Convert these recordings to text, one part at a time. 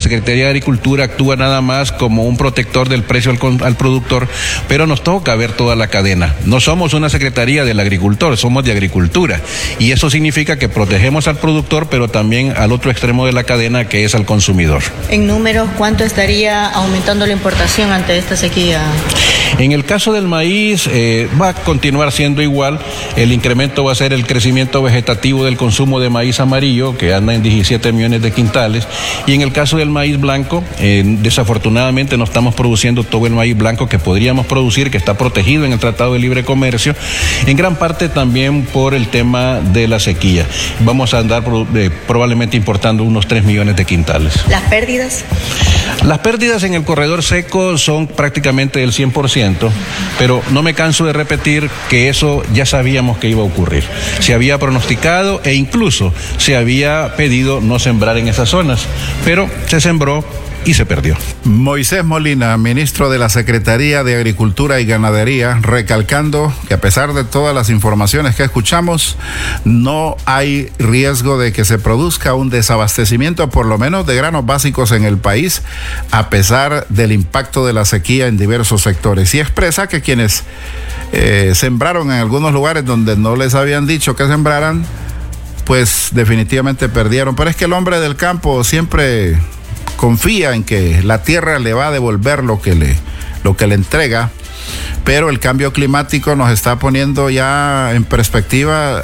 Secretaría de Agricultura actúa nada más como un protector del precio al productor, pero nos toca ver toda la cadena. No somos una Secretaría del Agricultor, somos de Agricultura, y eso significa que protegemos al productor, pero también al otro extremo de la cadena, que es al consumidor. En números, ¿cuánto estaría aumentando la importación ante esta sequía? En el caso del maíz, va a continuar siendo igual. El incremento va a ser el crecimiento vegetativo del consumo de maíz amarillo, que anda en 17 millones de quintales, y en el caso del maíz blanco, desafortunadamente no estamos produciendo todo el maíz blanco que podríamos producir, que está protegido en el Tratado de Libre Comercio, en gran parte también por el tema de la sequía. Vamos a andar probablemente importando unos 3 millones de quintales. ¿Las pérdidas? Las pérdidas en el corredor seco son prácticamente del 100%, pero no me canso de repetir que eso ya sabíamos que iba a ocurrir. Se había pronosticado e incluso se había pedido no sembrar en esas zonas, pero se sembró y se perdió. Moisés Molina, ministro de la Secretaría de Agricultura y Ganadería, recalcando que a pesar de todas las informaciones que escuchamos, no hay riesgo de que se produzca un desabastecimiento, por lo menos de granos básicos en el país, a pesar del impacto de la sequía en diversos sectores. Y expresa que quienes sembraron en algunos lugares donde no les habían dicho que sembraran, pues definitivamente perdieron. Pero es que el hombre del campo siempre confía en que la tierra le va a devolver lo que le entrega, pero el cambio climático nos está poniendo ya en perspectiva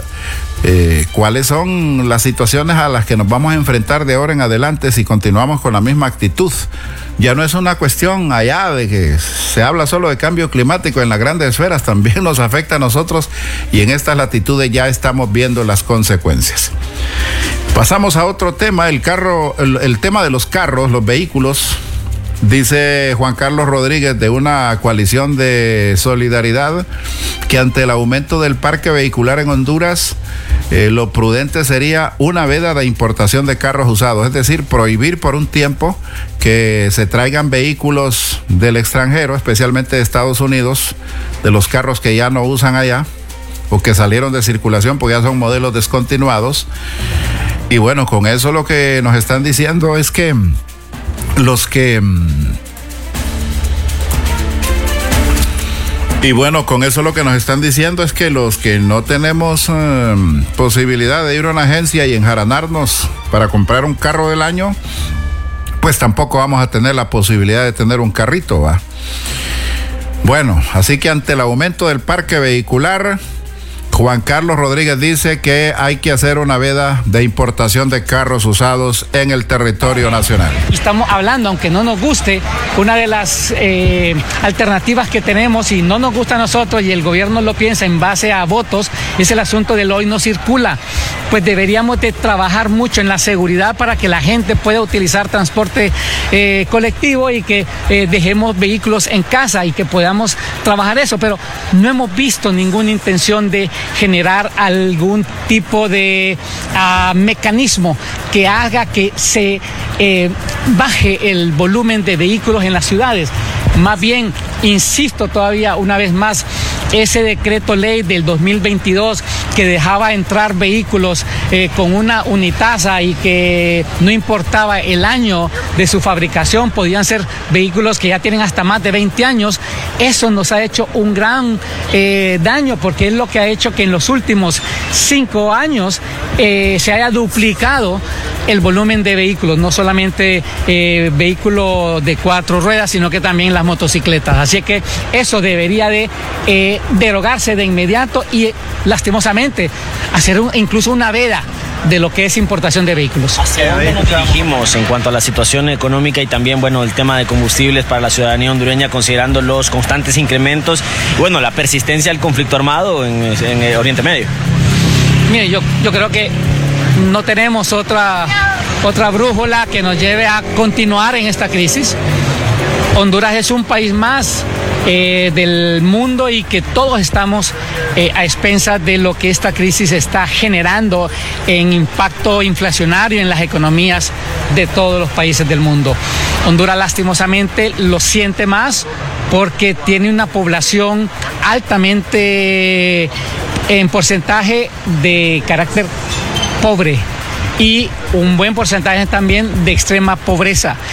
cuáles son las situaciones a las que nos vamos a enfrentar de ahora en adelante si continuamos con la misma actitud. Ya no es una cuestión allá de que se habla solo de cambio climático en las grandes esferas, también nos afecta a nosotros, y en estas latitudes ya estamos viendo las consecuencias. Pasamos a otro tema, el tema de los carros, los vehículos. Dice Juan Carlos Rodríguez, de una coalición de solidaridad, que ante el aumento del parque vehicular en Honduras, lo prudente sería una veda de importación de carros usados, es decir, prohibir por un tiempo que se traigan vehículos del extranjero, especialmente de Estados Unidos, de los carros que ya no usan allá o que salieron de circulación porque ya son modelos descontinuados. Y bueno, con eso lo que nos están diciendo es que los que no tenemos posibilidad de ir a una agencia y enjaranarnos para comprar un carro del año, pues tampoco vamos a tener la posibilidad de tener un carrito, ¿va? Bueno, así que ante el aumento del parque vehicular, Juan Carlos Rodríguez dice que hay que hacer una veda de importación de carros usados en el territorio nacional. Estamos hablando, aunque no nos guste, una de las alternativas que tenemos, y no nos gusta a nosotros y el gobierno lo piensa en base a votos, es el asunto del hoy no circula. Pues deberíamos de trabajar mucho en la seguridad para que la gente pueda utilizar transporte colectivo y que dejemos vehículos en casa y que podamos trabajar eso, pero no hemos visto ninguna intención de generar algún tipo de mecanismo que haga que se baje el volumen de vehículos en las ciudades. Más bien, insisto todavía una vez más, ese decreto ley del 2022 que dejaba entrar vehículos con una unitasa y que no importaba el año de su fabricación, podían ser vehículos que ya tienen hasta más de 20 años, eso nos ha hecho un gran daño, porque es lo que ha hecho que en los últimos 5 años se haya duplicado el volumen de vehículos, no solamente vehículos de 4 ruedas, sino que también las motocicletas. Así que eso debería de derogarse de inmediato y lastimosamente hacer incluso una veda de lo que es importación de vehículos. ¿Hacia dónde nos dirigimos en cuanto a la situación económica y también, bueno, el tema de combustibles para la ciudadanía hondureña, considerando los constantes incrementos y, bueno, la persistencia del conflicto armado en Oriente Medio? Mire, yo creo que no tenemos otra brújula que nos lleve a continuar en esta crisis. Honduras es un país más del mundo y que todos estamos a expensas de lo que esta crisis está generando en impacto inflacionario en las economías de todos los países del mundo. Honduras lastimosamente lo siente más porque tiene una población altamente en porcentaje de carácter pobre y un buen porcentaje también de extrema pobreza.